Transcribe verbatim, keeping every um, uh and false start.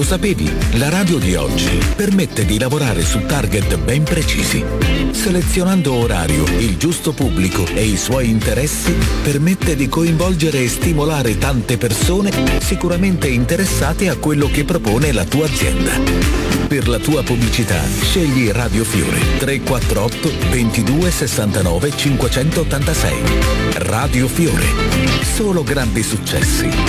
sapevi? La radio di oggi permette di lavorare su target ben precisi. Selezionando orario, il giusto pubblico e i suoi interessi, permette di coinvolgere e stimolare tante persone sicuramente interessate a quello che propone la tua azienda. Per la tua pubblicità, scegli Radio Fiore tre quattro otto ventidue sessantanove cinquecentottantasei. Radio Fiore. Solo grandi successi.